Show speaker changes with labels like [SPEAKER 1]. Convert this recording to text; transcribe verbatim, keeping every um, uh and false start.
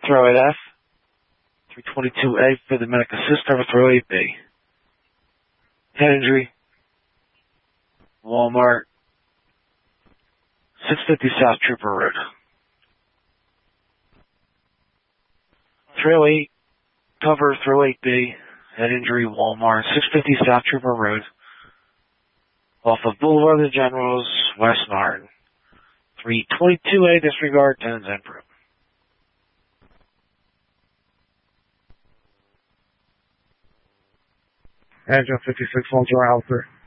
[SPEAKER 1] Throw eight F. three twenty-two A for the medic assist over throw eight B. Head injury. Walmart. six fifty South Trooper Road. Throw eight. Cover throw eight B. Head injury Walmart. six fifty South Trooper Road. Off of Boulevard of the Generals, West Martin. three twenty-two A, disregard, ten Emperor.
[SPEAKER 2] Agent fifty-six, one zero, Alpha.